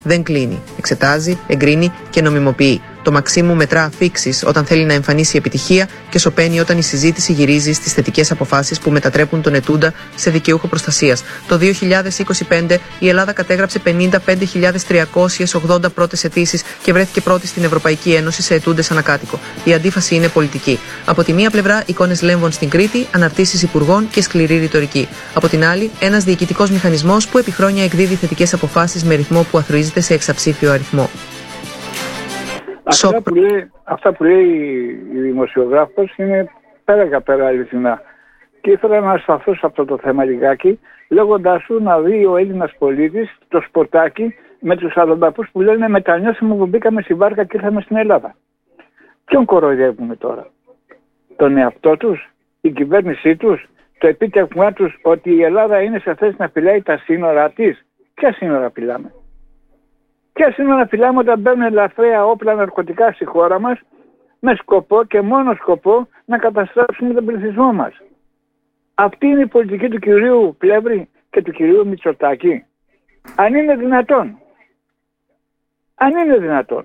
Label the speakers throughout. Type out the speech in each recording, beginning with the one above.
Speaker 1: Δεν κλείνει. Εξετάζει, εγκρίνει και νομιμοποιεί. Το μαξίμου μετρά αφίξεις όταν θέλει να εμφανίσει επιτυχία και σωπαίνει όταν η συζήτηση γυρίζει στις θετικές αποφάσεις που μετατρέπουν τον ετούντα σε δικαιούχο προστασίας. Το 2025 η Ελλάδα κατέγραψε 55.380 πρώτες αιτήσεις και βρέθηκε πρώτη στην Ευρωπαϊκή Ένωση σε ετούντες ανακάτοικο. Η αντίφαση είναι πολιτική. Από τη μία πλευρά, εικόνες λέμβων στην Κρήτη, αναρτήσεις υπουργών και σκληρή ρητορική. Από την άλλη, ένας διοικητικός μηχανισμός που επί χρόνια εκδίδει θετικές αποφάσεις με ρυθμό που αθροίζεται σε εξαψήφιο αριθμό.
Speaker 2: Αυτά που λέει η δημοσιογράφος είναι πέρα για πέρα αληθινά. Και ήθελα να σταθώ σε αυτό το θέμα λιγάκι, λέγοντάς σου να δει ο Έλληνας πολίτης το σποτάκι με τους αλλοδαπούς που λένε μετανιώσαμε που μπήκαμε στη βάρκα και ήρθαμε στην Ελλάδα. Ποιον κοροϊδεύουμε τώρα? Τον εαυτό τους, την κυβέρνησή τους, το επίτευγμά τους ότι η Ελλάδα είναι σε θέση να φυλάει τα σύνορά της? Ποια σύνορα φυλάμε? Ποια σύνορα φυλάμε όταν μπαίνουν ελαφραία όπλα ναρκωτικά στη χώρα μας με σκοπό και μόνο σκοπό να καταστρέψουν τον πληθυσμό μας? Αυτή είναι η πολιτική του κυρίου Πλεύρη και του κυρίου Μητσοτάκη. Αν είναι δυνατόν. Αν είναι δυνατόν.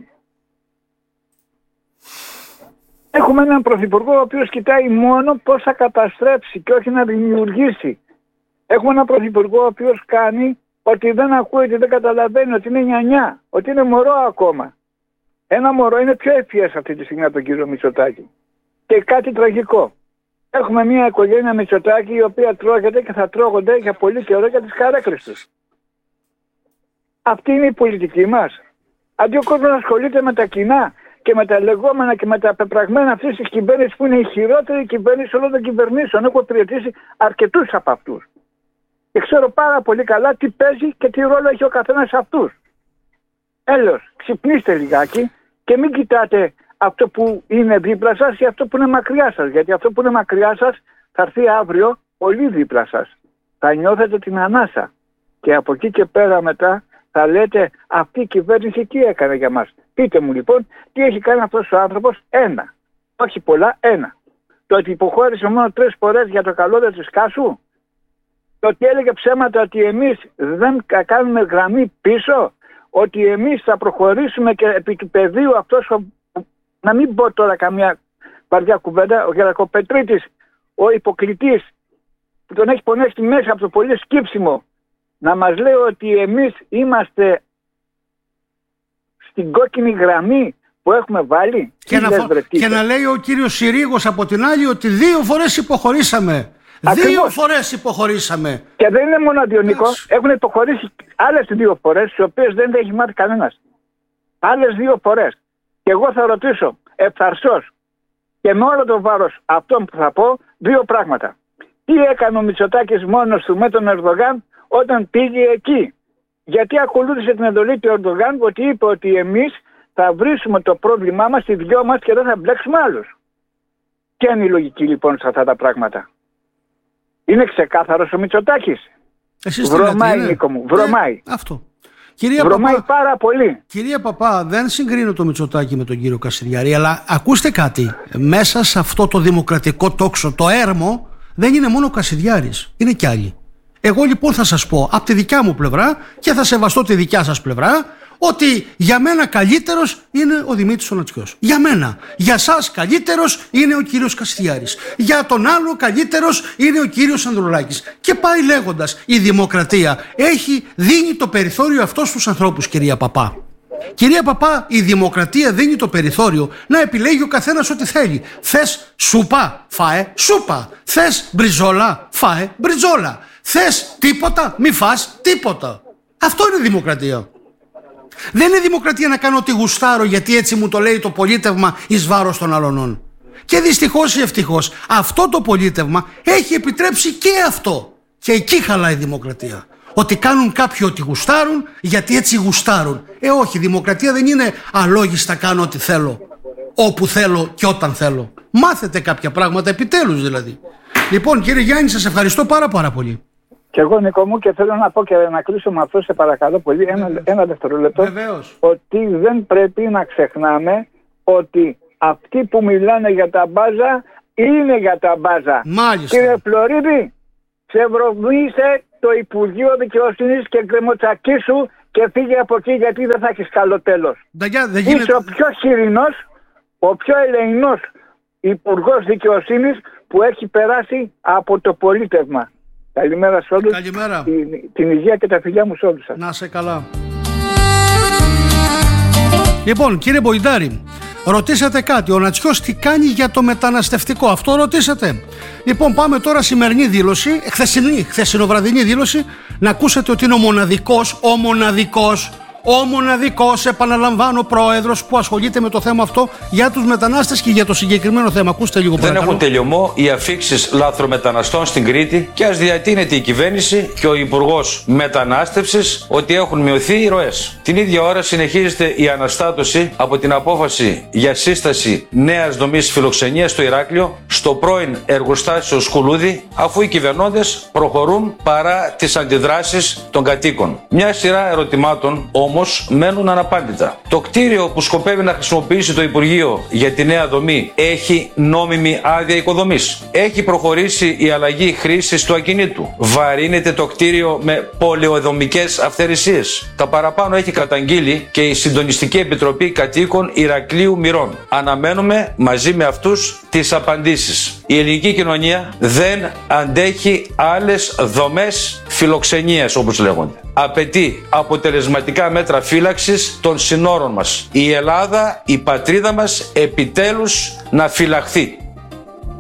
Speaker 2: Έχουμε έναν πρωθυπουργό ο οποίος κοιτάει μόνο πώς θα καταστρέψει και όχι να δημιουργήσει. Έχουμε έναν πρωθυπουργό ο οποίος κάνει ότι δεν ακούει, ότι δεν καταλαβαίνει, ότι είναι νιανιά, ότι είναι μωρό ακόμα. Ένα μωρό είναι πιο ευφυές αυτή τη στιγμή από τον κύριο Μητσοτάκη. Και κάτι τραγικό. Έχουμε μια οικογένεια Μητσοτάκη η οποία τρώγεται και θα τρώγονται για πολύ καιρό για τις καρέκλες τους. Αυτή είναι η πολιτική μας. Αντί ο κόσμος να ασχολείται με τα κοινά και με τα λεγόμενα και με τα πεπραγμένα αυτής της κυβέρνησης που είναι η χειρότερη κυβέρνηση όλων των κυβερνήσεων. Έχω υπηρετήσει αρκετούς από αυτούς. Και ξέρω πάρα πολύ καλά τι παίζει και τι ρόλο έχει ο καθένας σε αυτούς. Έλεος, ξυπνήστε λιγάκι και μην κοιτάτε αυτό που είναι δίπλα σας και αυτό που είναι μακριά σας. Γιατί αυτό που είναι μακριά σας θα έρθει αύριο πολύ δίπλα σας. Θα νιώθετε την ανάσα. Και από εκεί και πέρα μετά θα λέτε αυτή η κυβέρνηση τι έκανε για μας? Πείτε μου λοιπόν τι έχει κάνει αυτός ο άνθρωπος? Ένα. Όχι πολλά, ένα. Το ότι υποχώρησε μόνο 3 φορές για το καλώδιο της Κάσου. Το ότι έλεγε ψέματα ότι εμείς δεν κάνουμε γραμμή πίσω. Ότι εμείς θα προχωρήσουμε και επί του πεδίου αυτός, να μην πω τώρα καμιά βαριά κουβέντα, ο Γερακοπετρίτης, ο υποκλητής που τον έχει πονέσει μέσα από το πολύ σκύψιμο, να μας λέει ότι εμείς είμαστε στην κόκκινη γραμμή που έχουμε βάλει.
Speaker 3: Και να λέει ο κύριος Συρίγος από την άλλη ότι 2 φορές υποχωρήσαμε. Ακριβώς. 2 φορές υποχωρήσαμε.
Speaker 2: Και δεν είναι μόνο Αντιονικό, έχουν υποχωρήσει άλλες 2 φορές, τις οποίες δεν έχει μάθει κανένας. Άλλες 2 φορές. Και εγώ θα ρωτήσω ευθαρσώς και με όλο το βάρος αυτών που θα πω 2 πράγματα. Τι έκανε ο Μητσοτάκης μόνος του με τον Ερντογάν όταν πήγε εκεί? Γιατί ακολούθησε την εντολή του Ερντογάν ότι είπε ότι εμείς θα βρίσουμε το πρόβλημά μας, τη δυο μας και δεν θα μπλέξουμε άλλους. Ποια είναι η λογική λοιπόν σε αυτά τα πράγματα? Είναι ξεκάθαρος ο Μητσοτάκης? Βρωμάει, Νίκο μου, βρωμάει.
Speaker 3: Αυτό.
Speaker 2: Βρωμάει πάρα πολύ.
Speaker 3: Κυρία Παπά, δεν συγκρίνω το Μητσοτάκη με τον κύριο Κασιδιάρη, αλλά ακούστε κάτι. Μέσα σε αυτό το δημοκρατικό τόξο, το έρμο, δεν είναι μόνο ο Κασιδιάρης, είναι κι άλλοι. Εγώ λοιπόν θα σας πω από τη δικιά μου πλευρά και θα σεβαστώ τη δικιά σας πλευρά ότι για μένα καλύτερος είναι ο Δημήτρης ο Νατσιός. Για μένα. Για σας καλύτερος είναι ο κύριος Κασιδιάρης. Για τον άλλο καλύτερος είναι ο κύριος Ανδρουλάκης. Και πάει λέγοντας, η δημοκρατία δίνει το περιθώριο αυτό στους ανθρώπους, κυρία Παπά. Κυρία Παπά, η δημοκρατία δίνει το περιθώριο να επιλέγει ο καθένας ό,τι θέλει. Θες σούπα, φάε σούπα. Θες μπριζόλα, φάε μπριζόλα. Θες τίποτα, μη φας τίποτα. Αυτό είναι δημοκρατία. Δεν είναι δημοκρατία να κάνω ό,τι γουστάρω γιατί έτσι μου το λέει το πολίτευμα εις βάρος των αλλωνών. Και δυστυχώς ή ευτυχώς αυτό το πολίτευμα έχει επιτρέψει και αυτό. Και εκεί χαλάει η δημοκρατία. Ότι κάνουν κάποιοι ό,τι γουστάρουν γιατί έτσι γουστάρουν. Όχι, η δημοκρατία δεν είναι αλόγιστα κάνω ό,τι θέλω, όπου θέλω και όταν θέλω. Μάθετε κάποια πράγματα επιτέλους δηλαδή. Λοιπόν κύριε Γιάννη, σας ευχαριστώ πάρα πολύ.
Speaker 2: Και εγώ Νίκο μου, και θέλω να πω και να κλείσω με αυτό, σε παρακαλώ πολύ, ένα δευτερόλεπτο.
Speaker 3: Βεβαίως.
Speaker 2: Ότι δεν πρέπει να ξεχνάμε ότι αυτοί που μιλάνε για τα μπάζα είναι για τα μπάζα.
Speaker 3: Μάλιστα.
Speaker 2: Κύριε Φλωρίδη, ξεβρωμίσε το Υπουργείο Δικαιοσύνης και γκρεμοτσακίσου και φύγε από εκεί, γιατί δεν θα έχεις καλό τέλος.
Speaker 3: Είσαι
Speaker 2: ο πιο χοιρινός, ο πιο ελεηνός υπουργός δικαιοσύνης που έχει περάσει από το πολίτευμα. Καλημέρα σε όλους.
Speaker 3: Καλημέρα.
Speaker 2: Την υγεία και τα φιλιά μου σε όλους σας.
Speaker 3: Να σε καλά. Λοιπόν, κύριε Μποϊντάρη, ρωτήσατε κάτι. Ο Νατσιός τι κάνει για το μεταναστευτικό? Αυτό ρωτήσατε. Λοιπόν, πάμε τώρα σημερινή δήλωση, χθεσινοβραδινή δήλωση, να ακούσετε ότι είναι ο μοναδικός, επαναλαμβάνω, πρόεδρος που ασχολείται με το θέμα αυτό για τους μετανάστες και για το συγκεκριμένο θέμα. Ακούστε λίγο παρακαλώ.
Speaker 4: Δεν έχουν τελειωμό οι αφίξεις λάθρομεταναστών στην Κρήτη και ας διατείνεται η κυβέρνηση και ο Υπουργός Μετανάστευσης ότι έχουν μειωθεί οι ροές. Την ίδια ώρα συνεχίζεται η αναστάτωση από την απόφαση για σύσταση νέας δομής φιλοξενίας στο Ηράκλειο στο πρώην εργοστάσιο Σκουλούδη, αφού οι κυβερνώντες προχωρούν παρά τις αντιδράσεις των κατοίκων. Μια σειρά ερωτημάτων όμως μένουν αναπάντητα. Το κτίριο που σκοπεύει να χρησιμοποιήσει το Υπουργείο για τη νέα δομή έχει νόμιμη άδεια οικοδομής? Έχει προχωρήσει η αλλαγή χρήσης του ακινήτου? Βαρύνεται το κτίριο με πολεοδομικές αυθαιρεσίες? Τα παραπάνω έχει καταγγείλει και η Συντονιστική Επιτροπή Κατοίκων Ηρακλείου Μυρών. Αναμένουμε μαζί με αυτούς τις απαντήσεις. Η ελληνική κοινωνία δεν αντέχει άλλες δομές φιλοξενίας, όπως λέγονται. Απαιτεί αποτελεσματικά μέτρα φύλαξης των συνόρων μας. Η Ελλάδα, η πατρίδα μας, επιτέλους να φυλαχθεί.